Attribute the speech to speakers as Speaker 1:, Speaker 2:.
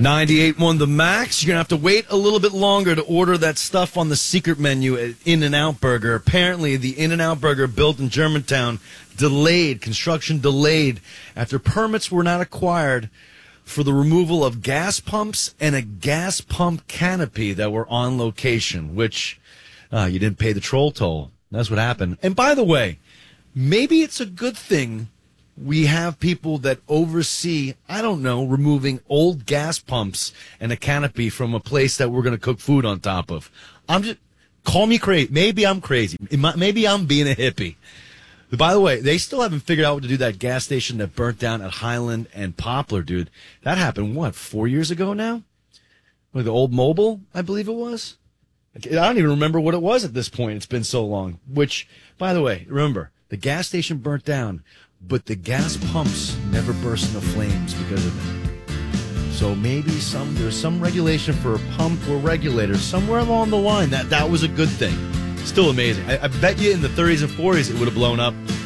Speaker 1: 98.1 The Max. You're going to have to wait a little bit longer to order that stuff on the secret menu at In-N-Out Burger. Apparently, the In-N-Out Burger built in Germantown construction delayed after permits were not acquired for the removal of gas pumps and a gas pump canopy that were on location, which you didn't pay the troll toll. That's what happened. And by the way, maybe it's a good thing we have people that oversee, I don't know, removing old gas pumps and a canopy from a place that we're going to cook food on top of. Call me crazy. Maybe I'm crazy. Maybe I'm being a hippie. But by the way, they still haven't figured out what to do that gas station that burnt down at Highland and Poplar, dude. That happened, 4 years ago now? Like the old Mobil, I believe it was? I don't even remember what it was at this point. It's been so long. Which, by the way, remember, the gas station burnt down, but the gas pumps never burst into flames because of it. So maybe there's some regulation for a pump or regulator somewhere along the line. That was a good thing. Still amazing. I bet you in the 30s and 40s it would have blown up.